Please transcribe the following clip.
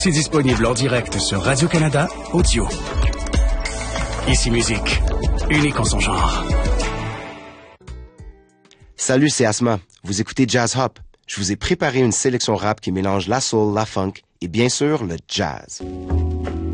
C'est disponible en direct sur Radio-Canada Audio. Ici Musique, unique en son genre. Salut, c'est Asma. Vous écoutez Jazz Hop. Je vous ai préparé une sélection rap qui mélange la soul, la funk et bien sûr le jazz.